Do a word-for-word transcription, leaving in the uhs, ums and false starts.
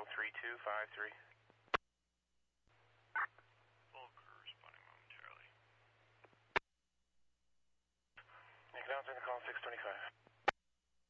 three two five three. Full crew responding momentarily. You can answer the call six twenty-five.